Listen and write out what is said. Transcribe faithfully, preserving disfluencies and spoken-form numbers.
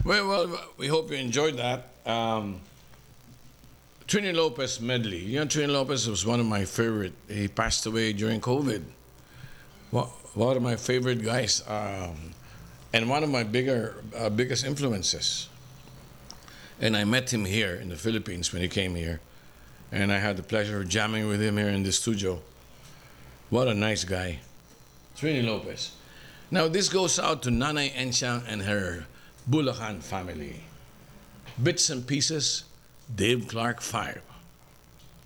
Well, well, we hope you enjoyed that. Um, Trini Lopez medley. You know, Trini Lopez was one of my favorite. He passed away during COVID. One one of my favorite guys, um, and one of my bigger, uh, biggest influences. And I met him here in the Philippines when he came here, and I had the pleasure of jamming with him here in the studio. What a nice guy, Trini Lopez. Now this goes out to Nanay Ensiang and her Bulacan family. Bits and pieces, Dave Clark five.